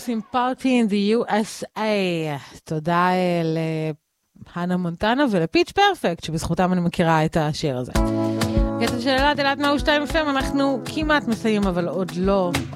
עם Party in the USA. תודה להנה מונטנה ולפיץ' פרפקט, שבזכותם אני מכירה את השיר הזה. קטע של אלעד 102 FM, אנחנו כמעט מסיים, אבל עוד לא.